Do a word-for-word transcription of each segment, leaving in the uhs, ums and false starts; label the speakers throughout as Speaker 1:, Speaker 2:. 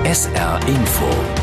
Speaker 1: S R Info.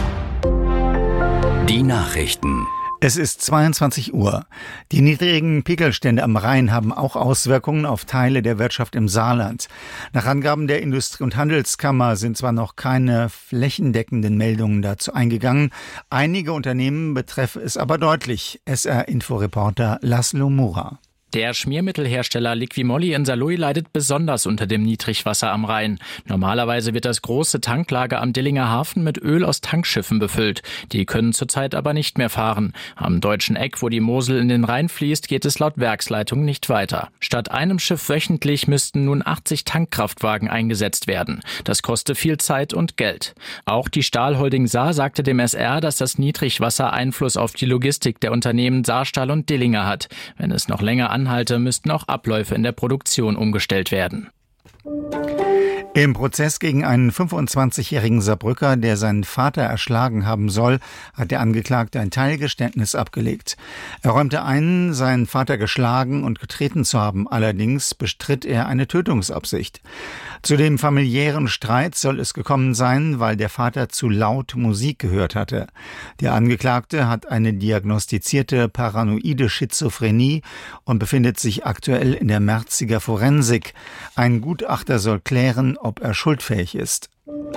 Speaker 1: Die Nachrichten.
Speaker 2: Es ist zweiundzwanzig Uhr. Die niedrigen Pegelstände am Rhein haben auch Auswirkungen auf Teile der Wirtschaft im Saarland. Nach Angaben der Industrie- und Handelskammer sind zwar noch keine flächendeckenden Meldungen dazu eingegangen. Einige Unternehmen betreffen es aber deutlich. S R-Info-Reporter Laszlo Mura.
Speaker 3: Der Schmiermittelhersteller Liqui-Moly in Saarlouis leidet besonders unter dem Niedrigwasser am Rhein. Normalerweise wird das große Tanklager am Dillinger Hafen mit Öl aus Tankschiffen befüllt. Die können zurzeit aber nicht mehr fahren. Am Deutschen Eck, wo die Mosel in den Rhein fließt, geht es laut Werksleitung nicht weiter. Statt einem Schiff wöchentlich müssten nun achtzig Tankkraftwagen eingesetzt werden. Das koste viel Zeit und Geld. Auch die Stahlholding Saar sagte dem S R, dass das Niedrigwasser Einfluss auf die Logistik der Unternehmen Saarstahl und Dillinger hat. Wenn es noch länger anhalte, müssten auch Abläufe in der Produktion umgestellt werden.
Speaker 2: Im Prozess gegen einen fünfundzwanzigjährigen Saarbrücker, der seinen Vater erschlagen haben soll, hat der Angeklagte ein Teilgeständnis abgelegt. Er räumte ein, seinen Vater geschlagen und getreten zu haben. Allerdings bestritt er eine Tötungsabsicht. Zu dem familiären Streit soll es gekommen sein, weil der Vater zu laut Musik gehört hatte. Der Angeklagte hat eine diagnostizierte paranoide Schizophrenie und befindet sich aktuell in der Merziger Forensik. Ein Gutachter soll klären, ob er schuldfähig ist.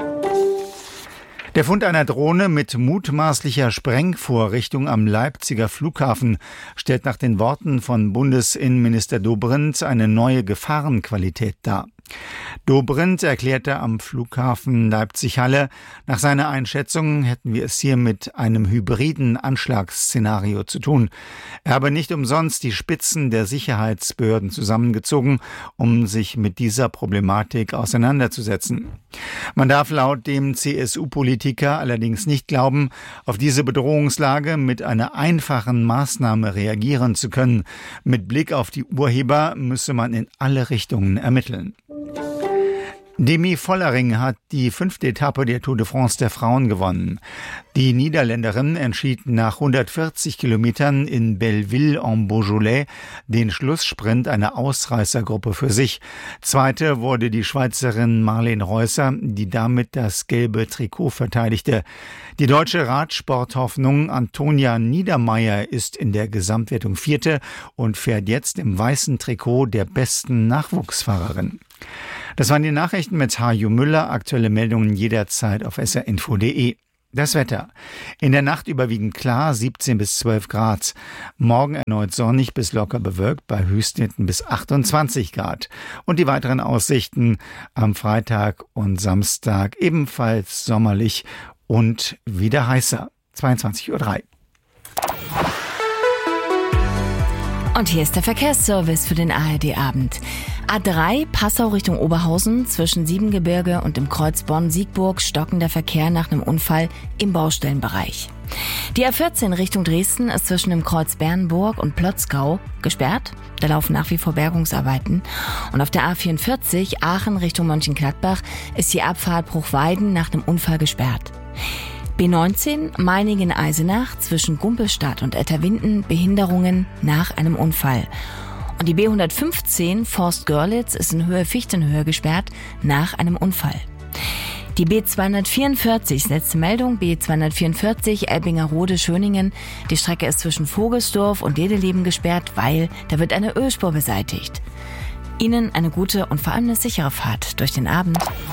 Speaker 2: Der Fund einer Drohne mit mutmaßlicher Sprengvorrichtung am Leipziger Flughafen stellt nach den Worten von Bundesinnenminister Dobrindt eine neue Gefahrenqualität dar. Dobrindt erklärte am Flughafen Leipzig-Halle, nach seiner Einschätzung hätten wir es hier mit einem hybriden Anschlagsszenario zu tun. Er habe nicht umsonst die Spitzen der Sicherheitsbehörden zusammengezogen, um sich mit dieser Problematik auseinanderzusetzen. Man darf laut dem C S U-Politiker allerdings nicht glauben, auf diese Bedrohungslage mit einer einfachen Maßnahme reagieren zu können. Mit Blick auf die Urheber müsse man in alle Richtungen ermitteln. Demi Vollering hat die fünfte Etappe der Tour de France der Frauen gewonnen. Die Niederländerin entschied nach hundertvierzig Kilometern in Belleville-en-Beaujolais den Schlusssprint einer Ausreißergruppe für sich. Zweite wurde die Schweizerin Marlene Reusser, die damit das gelbe Trikot verteidigte. Die deutsche Radsporthoffnung Antonia Niedermeyer ist in der Gesamtwertung Vierte und fährt jetzt im weißen Trikot der besten Nachwuchsfahrerin. Das waren die Nachrichten mit Hajo Müller. Aktuelle Meldungen jederzeit auf s r info punkt d e. Das Wetter. In der Nacht überwiegend klar, siebzehn bis zwölf Grad. Morgen erneut sonnig bis locker bewölkt, bei Höchstwerten bis achtundzwanzig Grad. Und die weiteren Aussichten am Freitag und Samstag ebenfalls sommerlich und wieder heißer. zweiundzwanzig Uhr drei.
Speaker 4: Und hier ist der Verkehrsservice für den A R D-Abend. A drei Passau Richtung Oberhausen zwischen Siebengebirge und dem Kreuz Bonn-Siegburg stockender Verkehr nach einem Unfall im Baustellenbereich. Die A vierzehn Richtung Dresden ist zwischen dem Kreuz Bernburg und Plotzkau gesperrt. Da laufen nach wie vor Bergungsarbeiten. Und auf der A vierundvierzig Aachen Richtung Mönchengladbach ist die Abfahrt Bruchweiden nach dem Unfall gesperrt. B neunzehn Meiningen-Eisenach zwischen Gumpelstadt und Etterwinden Behinderungen nach einem Unfall. Und die B hundertfünfzehn Forst-Görlitz ist in Höhe Fichtenhöhe gesperrt nach einem Unfall. Die B zweihundertvierundvierzig, letzte Meldung, B zweihundertvierundvierzig Elbingerode-Schöningen. Die Strecke ist zwischen Vogelsdorf und Dedeleben gesperrt, weil da wird eine Ölspur beseitigt. Ihnen eine gute und vor allem eine sichere Fahrt durch den Abend.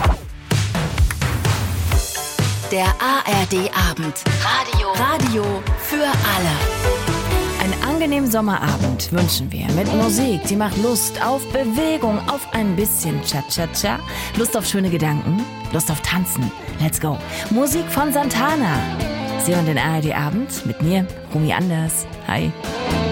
Speaker 5: Der A R D-Abend. Radio. Radio für alle.
Speaker 4: Einen angenehmen Sommerabend wünschen wir mit Musik, die macht Lust auf Bewegung, auf ein bisschen Cha-Cha-Cha, Lust auf schöne Gedanken, Lust auf Tanzen. Let's go. Musik von Santana. Sie hören den A R D-Abend mit mir, Romy Anders. Hi.